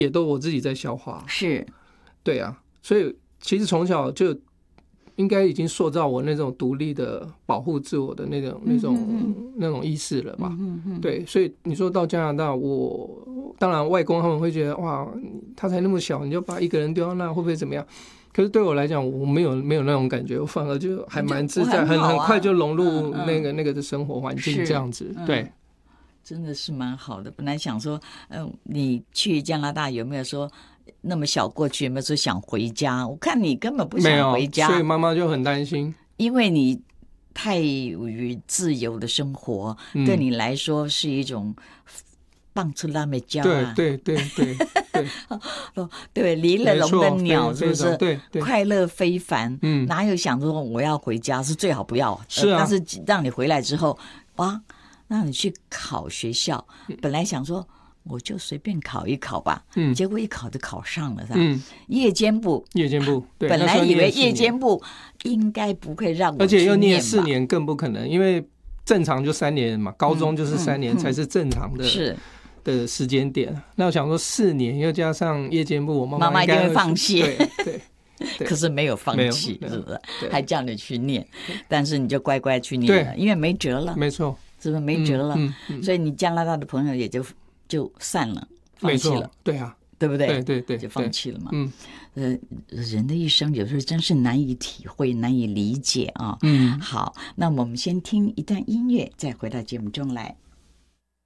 也都我自己在消化。 是， 对啊，所以其实从小就应该已经塑造我那种独立的保护自我的那种意识了吧。对，所以你说到加拿大，我当然外公他们会觉得哇，他才那么小，你就把一个人丢到那会不会怎么样？可是对我来讲，我没有那种感觉，我反而就还蛮自在，很快就融入那个的生活环境这样子。对， 真的是蛮好的。本来想说，你去加拿大有没有说那么小过去有没有说想回家？我看你根本不想回家， 所以妈妈就很担心， 因为你太于自由的生活，对你来说是一种放出那么焦啊， 对， 对，离了笼的鸟是不是？ 对， 快乐非凡。哪有想说我要回家？是最好不要。 是啊， 但是让你回来之后，哇，让你去考学校，本来想说我就随便考一考吧，结果一考就考上了，是吧？夜间部， 对， 本来以为夜间部应该不会让我去念吧， 而且又念4年更不可能，因为正常就3年嘛，高中就是3年才是正常的。 是。 的时间点，那我想说4年又加上夜间部，我妈妈一定会放弃。 对， 可是没有放弃，是不是？还叫你去念，但是你就乖乖去念了，因为没辙了。 没错， 是不是没辙了？所以你加拿大的朋友也就散了，放弃了。 对啊， 对不对？ 对， 就放弃了嘛。人的一生有时候真是难以体会，难以理解啊。好，那我们先听一段音乐，再回到节目中来。